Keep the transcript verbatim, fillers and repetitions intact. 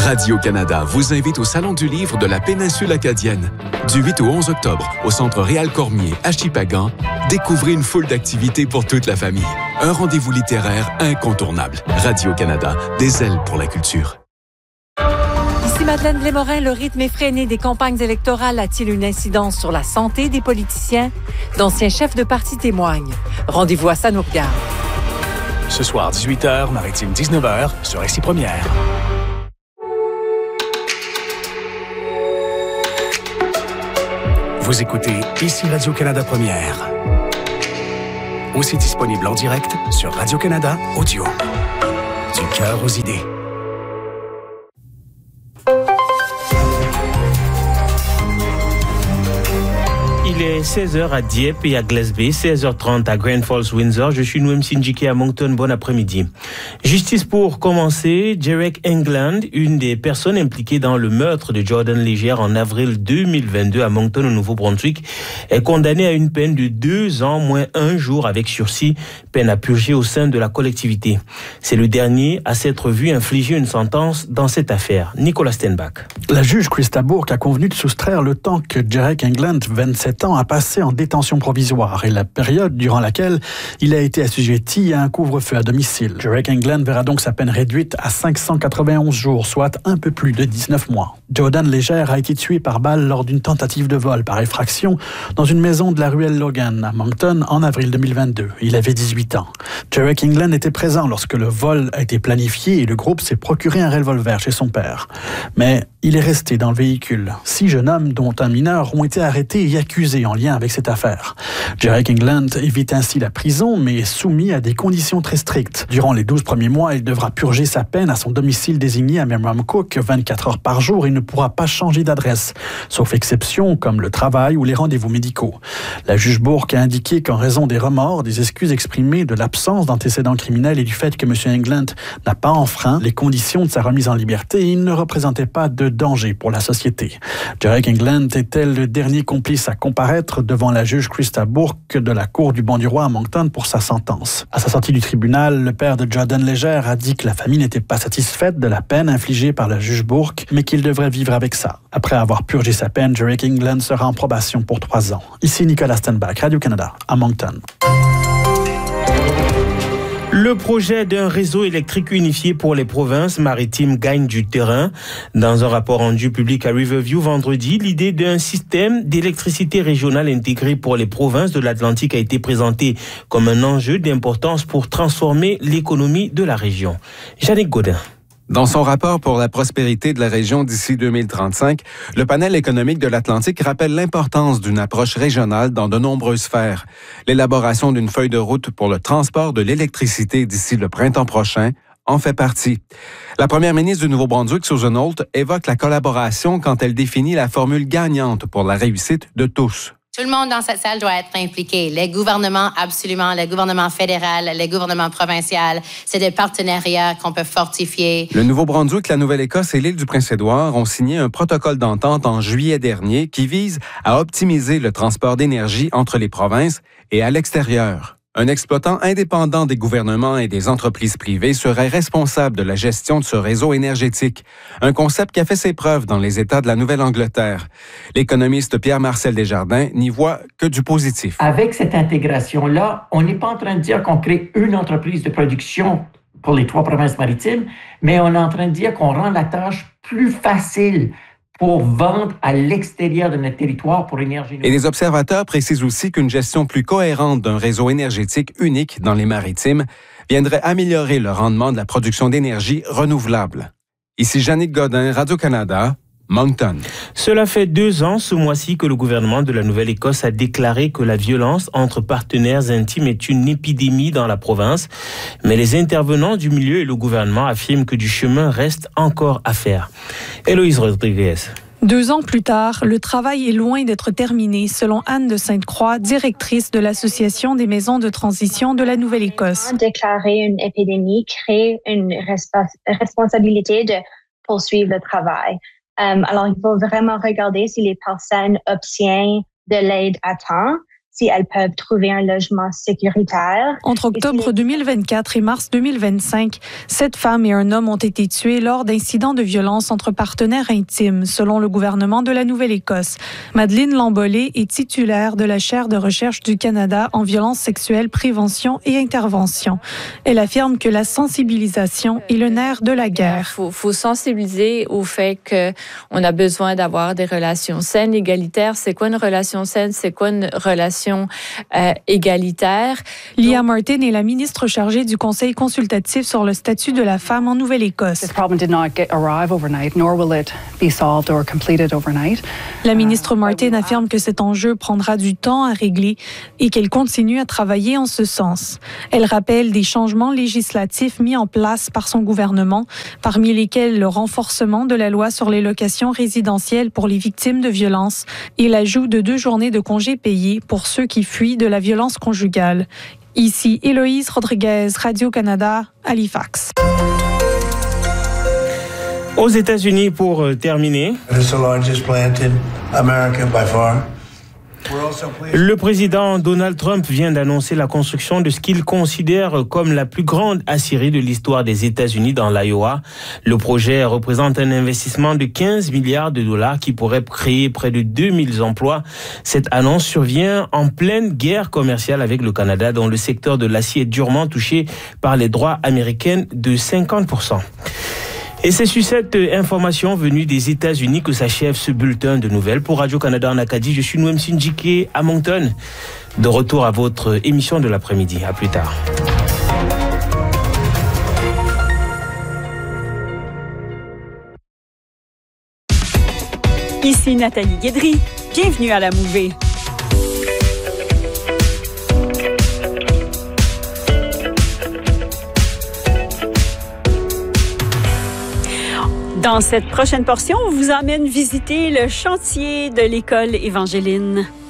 Radio-Canada vous invite au Salon du livre de la péninsule acadienne. Du huit au onze octobre, au Centre Réal Cormier à Shippagan, découvrez une foule d'activités pour toute la famille. Un rendez-vous littéraire incontournable. Radio-Canada, des ailes pour la culture. Ici Madeleine Blais-Morin, le rythme effréné des campagnes électorales a-t-il une incidence sur la santé des politiciens? D'anciens chefs de parti témoignent. Rendez-vous à Ça nous regarde. Ce soir, dix-huit heures, Maritime dix-neuf heures, sur Ici Première. Vous écoutez Ici Radio-Canada Première. Aussi disponible en direct sur Radio-Canada Audio. Du cœur aux idées. Il est seize heures à Dieppe et à Glasby, seize heures trente à Grand Falls, Windsor. Je suis Noem Sindjike à Moncton. Bon après-midi. Justice pour commencer. Jarek England, une des personnes impliquées dans le meurtre de Jordan Léger en avril deux mille vingt-deux à Moncton, au Nouveau-Brunswick, est condamné à une peine de deux ans moins un jour avec sursis, peine à purger au sein de la collectivité. C'est le dernier à s'être vu infliger une sentence dans cette affaire. Nicolas Stenbach. La juge Christa Bourque a convenu de soustraire le temps que Jarek England, vingt-sept ans, a passé en détention provisoire et la période durant laquelle il a été assujetti à un couvre-feu à domicile. Jarek England verra donc sa peine réduite à cinq cent quatre-vingt-onze jours, soit un peu plus de dix-neuf mois. Jordan Léger a été tué par balle lors d'une tentative de vol par effraction dans une maison de la ruelle Logan à Moncton en avril deux mille vingt-deux. Il avait dix-huit ans. Jarek England était présent lorsque le vol a été planifié et le groupe s'est procuré un revolver chez son père. Mais il est resté dans le véhicule. Six jeunes hommes, dont un mineur, ont été arrêtés et accusés en lien avec cette affaire. Jarek England évite ainsi la prison, mais est soumis à des conditions très strictes. Durant les douze premiers mois, il devra purger sa peine à son domicile désigné à Memramcook vingt-quatre heures par jour et ne pourra pas changer d'adresse, sauf exception comme le travail ou les rendez-vous médicaux. La juge Bourque a indiqué qu'en raison des remords, des excuses exprimées, de l'absence d'antécédents criminels et du fait que M. England n'a pas enfreint les conditions de sa remise en liberté, il ne représentait pas de danger pour la société. Jarek England était le dernier complice à comparaître devant la juge Christa Bourque de la Cour du Banc du Roi à Moncton pour sa sentence. À sa sortie du tribunal, le père de Jordan Léger a dit que la famille n'était pas satisfaite de la peine infligée par la juge Bourque, mais qu'il devrait vivre avec ça. Après avoir purgé sa peine, Jarek England sera en probation pour trois ans. Ici Nicolas Stenbach, Radio-Canada, à Moncton. Le projet d'un réseau électrique unifié pour les provinces maritimes gagne du terrain. Dans un rapport rendu public à Riverview vendredi, l'idée d'un système d'électricité régionale intégré pour les provinces de l'Atlantique a été présentée comme un enjeu d'importance pour transformer l'économie de la région. Jannick Gaudin. Dans son rapport pour la prospérité de la région d'ici deux mille trente-cinq, le panel économique de l'Atlantique rappelle l'importance d'une approche régionale dans de nombreuses sphères. L'élaboration d'une feuille de route pour le transport de l'électricité d'ici le printemps prochain en fait partie. La première ministre du Nouveau-Brunswick, Susan Holt, évoque la collaboration quand elle définit la formule gagnante pour la réussite de tous. Tout le monde dans cette salle doit être impliqué. Les gouvernements, absolument. Les gouvernements fédéraux, les gouvernements provinciaux. C'est des partenariats qu'on peut fortifier. Le Nouveau-Brunswick, la Nouvelle-Écosse et l'île du Prince-Édouard ont signé un protocole d'entente en juillet dernier qui vise à optimiser le transport d'énergie entre les provinces et à l'extérieur. Un exploitant indépendant des gouvernements et des entreprises privées serait responsable de la gestion de ce réseau énergétique, un concept qui a fait ses preuves dans les États de la Nouvelle-Angleterre. L'économiste Pierre-Marcel Desjardins n'y voit que du positif. Avec cette intégration-là, on n'est pas en train de dire qu'on crée une entreprise de production pour les trois provinces maritimes, mais on est en train de dire qu'on rend la tâche plus facile pour vendre à l'extérieur de notre territoire pour l'énergie. Et les observateurs précisent aussi qu'une gestion plus cohérente d'un réseau énergétique unique dans les maritimes viendrait améliorer le rendement de la production d'énergie renouvelable. Ici Jannick Gaudin, Radio-Canada, Moncton. Cela fait deux ans ce mois-ci que le gouvernement de la Nouvelle-Écosse a déclaré que la violence entre partenaires intimes est une épidémie dans la province. Mais les intervenants du milieu et le gouvernement affirment que du chemin reste encore à faire. Héloïse Rodriguez. Deux ans plus tard, le travail est loin d'être terminé, selon Anne de Sainte-Croix, directrice de l'Association des maisons de transition de la Nouvelle-Écosse. Déclarer une épidémie crée une resp- responsabilité de poursuivre le travail. Um, alors, il faut vraiment regarder si les personnes obtiennent de l'aide à temps, si elles peuvent trouver un logement sécuritaire. Entre octobre deux mille vingt-quatre et mars deux mille vingt-cinq, sept femmes et un homme ont été tués lors d'incidents de violence entre partenaires intimes, selon le gouvernement de la Nouvelle-Écosse. Madeleine Lambolé est titulaire de la chaire de recherche du Canada en violence sexuelle, prévention et intervention. Elle affirme que la sensibilisation est le nerf de la guerre. Il faut, faut sensibiliser au fait qu'on a besoin d'avoir des relations saines, égalitaires. C'est quoi une relation saine? C'est quoi une relation euh, égalitaire? Leah Martin est la ministre chargée du Conseil consultatif sur le statut de la femme en Nouvelle-Écosse. La ministre Martin affirme que cet enjeu prendra du temps à régler et qu'elle continue à travailler en ce sens. Elle rappelle des changements législatifs mis en place par son gouvernement, parmi lesquels le renforcement de la loi sur les locations résidentielles pour les victimes de violences et l'ajout de deux journées de congés payés pour ceux qui fuient de la violence conjugale. Ici Héloïse Rodriguez, Radio-Canada, Halifax. Aux États-Unis, pour terminer, le président Donald Trump vient d'annoncer la construction de ce qu'il considère comme la plus grande aciérie de l'histoire des États-Unis dans l'Iowa. Le projet représente un investissement de quinze milliards de dollars qui pourrait créer près de deux mille emplois. Cette annonce survient en pleine guerre commerciale avec le Canada, dont le secteur de l'acier est durement touché par les droits américains de cinquante pour cent. Et c'est sur cette information venue des États-Unis que s'achève ce bulletin de nouvelles. Pour Radio-Canada en Acadie, je suis Noem Sindjike à Moncton. De retour à votre émission de l'après-midi. À plus tard. Ici Nathalie Guédry. Bienvenue à la Mouvée. Dans cette prochaine portion, on vous emmène visiter le chantier de l'école Évangéline.